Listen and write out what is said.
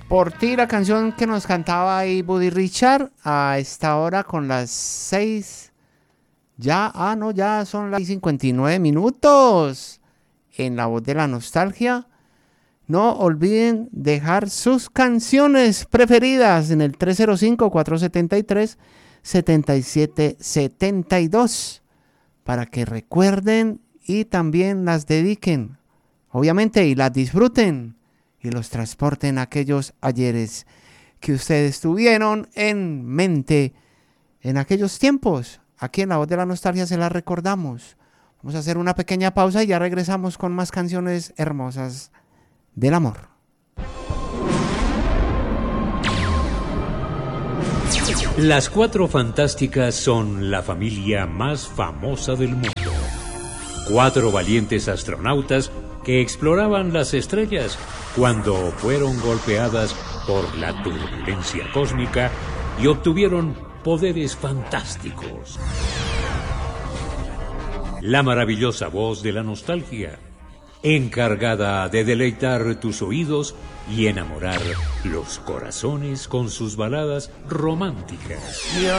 Por ti, la canción que nos cantaba ahí Buddy Richard a esta hora con las 6. Ya son las 59 minutos. En La Voz de la Nostalgia. No olviden dejar sus canciones preferidas en el 305-473-7772 para que recuerden y también las dediquen, obviamente, y las disfruten y los transporten a aquellos ayeres que ustedes tuvieron en mente en aquellos tiempos. Aquí en La Voz de la Nostalgia se las recordamos. Vamos a hacer una pequeña pausa y ya regresamos con más canciones hermosas del amor. Las Cuatro Fantásticas son la familia más famosa del mundo. 4 valientes astronautas que exploraban las estrellas cuando fueron golpeadas por la turbulencia cósmica y obtuvieron poderes fantásticos. La maravillosa voz de la nostalgia, encargada de deleitar tus oídos y enamorar los corazones con sus baladas románticas.